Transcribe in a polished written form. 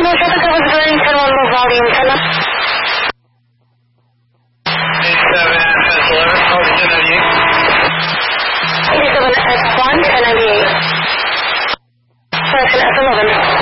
No, I think I was running 10 on low volume. 10 up. 87 S11, call to 1098. 87 S1, 1098. Sorry, S11.